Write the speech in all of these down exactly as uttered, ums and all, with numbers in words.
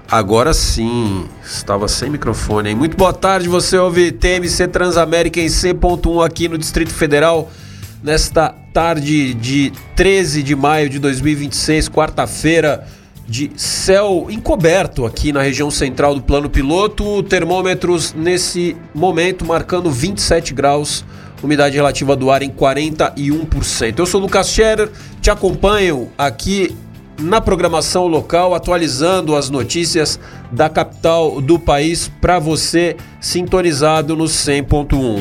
Agora sim, estava sem microfone, hein? Muito boa tarde, você ouve T M C Transamérica em cem ponto um aqui no Distrito Federal, nesta tarde de treze de maio de dois mil e vinte e seis, quarta-feira, de céu encoberto aqui na região central do Plano Piloto, termômetros nesse momento marcando vinte e sete graus, umidade relativa do ar em quarenta e um por cento. Eu sou o Lucas Scherer, te acompanho aqui na programação local, atualizando as notícias da capital do país para você sintonizado no cem ponto um.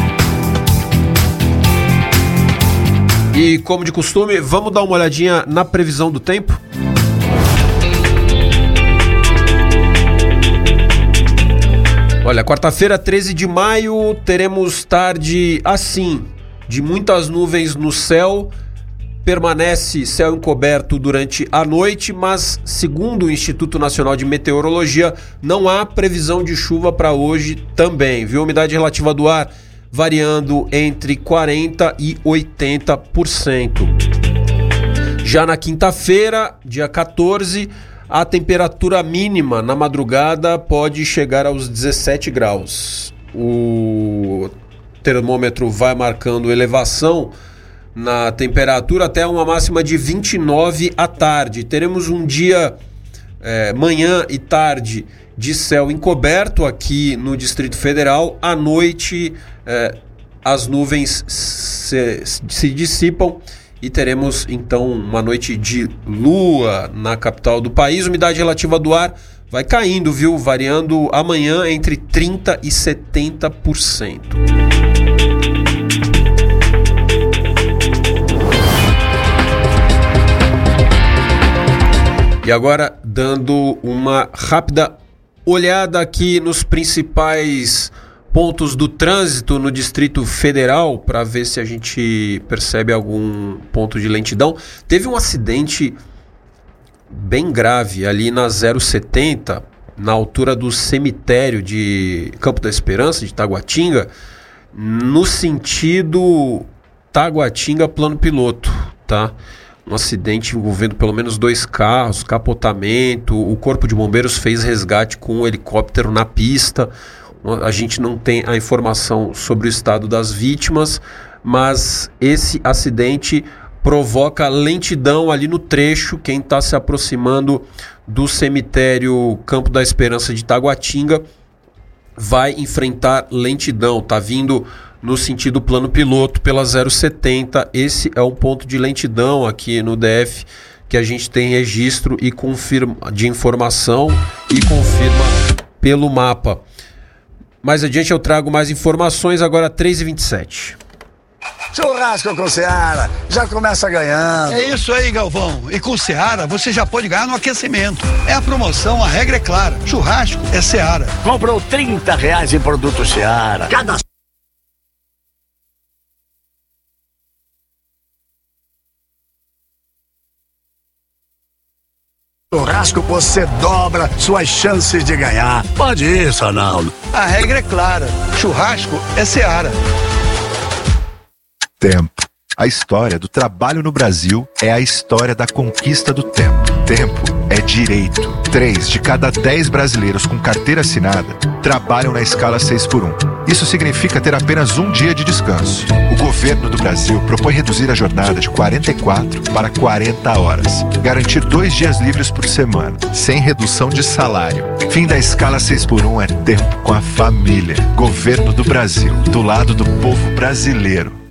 E como de costume, vamos dar uma olhadinha na previsão do tempo? Olha, quarta-feira, treze de maio, teremos tarde assim, de muitas nuvens no céu. Permanece céu encoberto durante a noite, mas segundo o Instituto Nacional de Meteorologia, não há previsão de chuva para hoje também, viu? Umidade relativa do ar variando entre quarenta por cento e oitenta por cento. Já na quinta-feira, dia quatorze, a temperatura mínima na madrugada pode chegar aos dezessete graus. O termômetro vai marcando elevação na temperatura até uma máxima de vinte e nove à tarde. Teremos um dia, é, manhã e tarde, de céu encoberto aqui no Distrito Federal. À noite, é, as nuvens se, se dissipam e teremos, então, uma noite de lua na capital do país. Umidade relativa do ar vai caindo, viu? Variando amanhã entre trinta por cento e setenta por cento. E agora, dando uma rápida olhada aqui nos principais pontos do trânsito no Distrito Federal, para ver se a gente percebe algum ponto de lentidão. Teve um acidente bem grave ali na zero setenta, na altura do cemitério de Campo da Esperança, de Taguatinga, no sentido Taguatinga-Plano Piloto, tá? Um acidente envolvendo pelo menos dois carros, capotamento. O Corpo de Bombeiros fez resgate com um helicóptero na pista. A gente não tem a informação sobre o estado das vítimas, mas esse acidente provoca lentidão ali no trecho. Quem está se aproximando do cemitério Campo da Esperança de Taguatinga vai enfrentar lentidão. Está vindo no sentido Plano Piloto pela zero setenta. Esse é um ponto de lentidão aqui no D F que a gente tem registro e confirma de informação e confirma pelo mapa. Mais adiante eu trago mais informações, agora três e vinte e sete. Churrasco com Seara, já começa ganhando. É isso aí, Galvão. E com Seara você já pode ganhar no aquecimento. É a promoção, a regra é clara. Churrasco é Seara. Comprou trinta reais em produto Seara. Cada churrasco você dobra suas chances de ganhar. Pode ir, Sanaldo. A regra é clara. Churrasco é Seara. Tempo. A história do trabalho no Brasil é a história da conquista do tempo. Tempo é direito. Três de cada dez brasileiros com carteira assinada trabalham na escala seis por um. Isso significa ter apenas um dia de descanso. O governo do Brasil propõe reduzir a jornada de quarenta e quatro para quarenta horas. Garantir dois dias livres por semana, sem redução de salário. Fim da escala seis por um é tempo com a família. Governo do Brasil, do lado do povo brasileiro.